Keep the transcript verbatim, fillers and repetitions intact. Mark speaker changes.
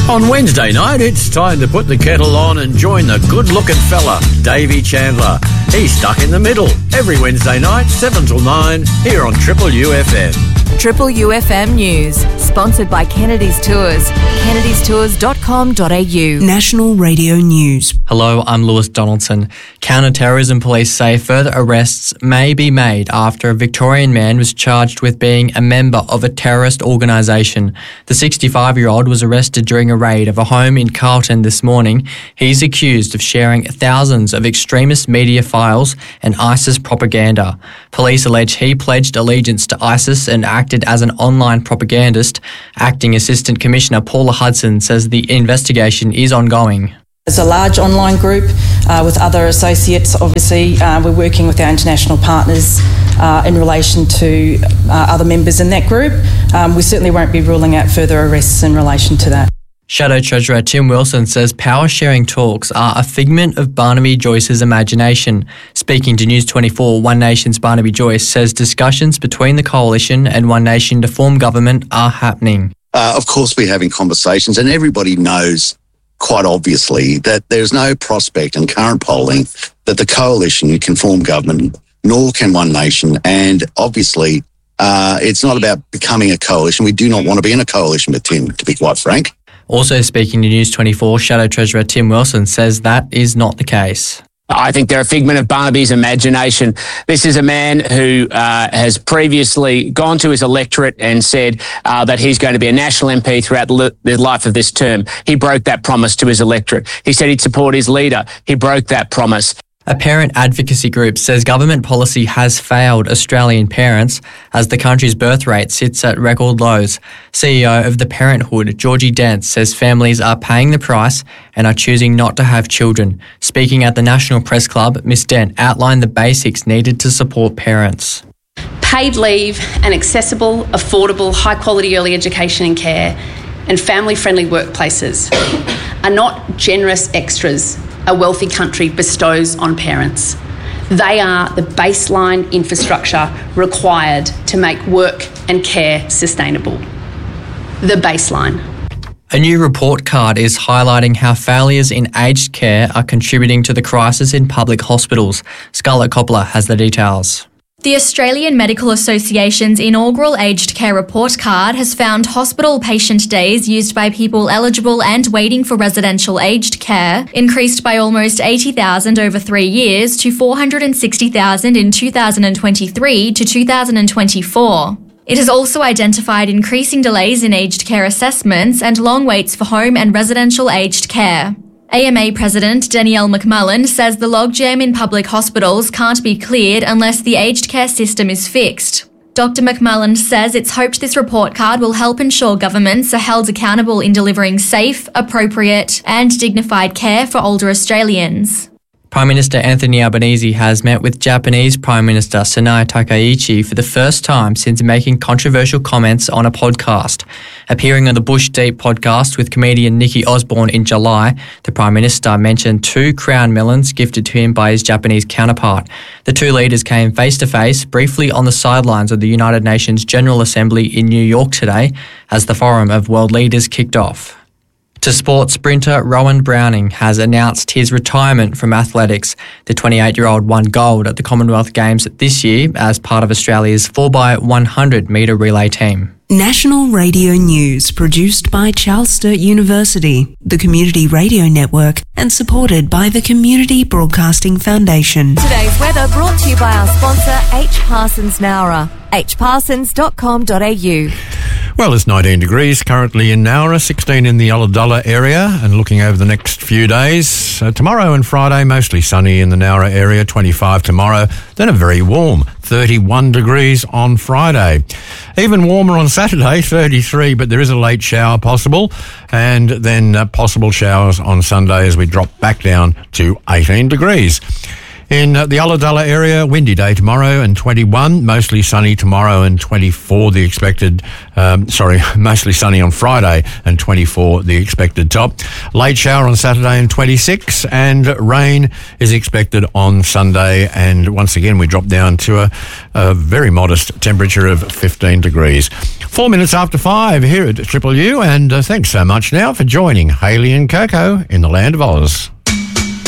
Speaker 1: On Wednesday night, it's time to put the kettle on and join the good-looking fella, Davey Chandler. He's stuck in the middle. Every Wednesday night, seven till nine, here on Triple U F M.
Speaker 2: Triple U F M News, sponsored by Kennedy's Tours. kennedys tours dot com dot a u.
Speaker 3: National Radio News.
Speaker 4: Hello, I'm Lewis Donaldson. Counter-terrorism police say further arrests may be made after a Victorian man was charged with being a member of a terrorist organisation. The sixty-five-year-old was arrested during a raid of a home in Carlton this morning. He's accused of sharing thousands of extremist media files and ISIS propaganda. Police allege he pledged allegiance to ISIS and acted as an online propagandist. Acting Assistant Commissioner Paula Hudson says the investigation is ongoing.
Speaker 5: It's a large online group uh, with other associates. Obviously, uh, we're working with our international partners uh, in relation to uh, other members in that group. Um, we certainly won't be ruling out further arrests in relation to that.
Speaker 4: Shadow Treasurer Tim Wilson says power-sharing talks are a figment of Barnaby Joyce's imagination. Speaking to News twenty-four, One Nation's Barnaby Joyce says discussions between the Coalition and One Nation to form government are happening.
Speaker 6: Uh, of course, we're having conversations, and everybody knows quite obviously that there's no prospect in current polling that the Coalition can form government, nor can One Nation. And obviously, uh, it's not about becoming a coalition. We do not want to be in a coalition with Tim, to be quite frank.
Speaker 4: Also speaking to News twenty-four, Shadow Treasurer Tim Wilson says that is not the case.
Speaker 7: I think they're a figment of Barnaby's imagination. This is a man who uh, has previously gone to his electorate and said uh, that he's going to be a national M P throughout the, the life of this term. He broke that promise to his electorate. He said he'd support his leader. He broke that promise.
Speaker 4: A parent advocacy group says government policy has failed Australian parents as the country's birth rate sits at record lows. C E O of The Parenthood, Georgie Dent, says families are paying the price and are choosing not to have children. Speaking at the National Press Club, Miss Dent outlined the basics needed to support parents.
Speaker 8: Paid leave and accessible, affordable, high-quality early education and care and family-friendly workplaces are not generous extras a wealthy country bestows on parents. They are the baseline infrastructure required to make work and care sustainable. The baseline.
Speaker 4: A new report card is highlighting how failures in aged care are contributing to the crisis in public hospitals. Scarlett Coppola has the details.
Speaker 9: The Australian Medical Association's inaugural aged care report card has found hospital patient days used by people eligible and waiting for residential aged care increased by almost eighty thousand over three years to four hundred sixty thousand in two thousand twenty-three to two thousand twenty-four. It has also identified increasing delays in aged care assessments and long waits for home and residential aged care. A M A President Danielle McMullen says the logjam in public hospitals can't be cleared unless the aged care system is fixed. Doctor McMullen says it's hoped this report card will help ensure governments are held accountable in delivering safe, appropriate and dignified care for older Australians.
Speaker 4: Prime Minister Anthony Albanese has met with Japanese Prime Minister Sanae Takaichi for the first time since making controversial comments on a podcast. Appearing on the Bush Deep podcast with comedian Nikki Osborne in July, the Prime Minister mentioned two crown melons gifted to him by his Japanese counterpart. The two leaders came face-to-face briefly on the sidelines of the United Nations General Assembly in New York today as the Forum of World Leaders kicked off. To sport, sprinter Rowan Browning has announced his retirement from athletics. The twenty-eight-year-old won gold at the Commonwealth Games this year as part of Australia's four by one hundred metre relay team.
Speaker 3: National Radio News, produced by Charles Sturt University, the Community Radio Network, and supported by the Community Broadcasting Foundation.
Speaker 2: Today's weather brought to you by our sponsor, H. Parsons Nowra, h parsons dot com dot a u.
Speaker 10: Well, it's nineteen degrees currently in Nowra, sixteen in the Ulladulla area, and looking over the next few days, uh, tomorrow and Friday, mostly sunny in the Nowra area, twenty-five tomorrow, then a very warm thirty-one degrees on Friday. Even warmer on Saturday, thirty-three, but there is a late shower possible, and then uh, possible showers on Sunday as we drop back down to eighteen degrees. In uh, the Ulladulla area, windy day tomorrow and twenty-one, mostly sunny tomorrow and twenty-four the expected, um, sorry, mostly sunny on Friday and twenty-four the expected top. Late shower on Saturday and twenty-six, and rain is expected on Sunday, and once again we drop down to a, a very modest temperature of fifteen degrees. Four minutes after five here at Triple U, and uh, thanks so much now for joining Hayley and Coco in the Land of Oz.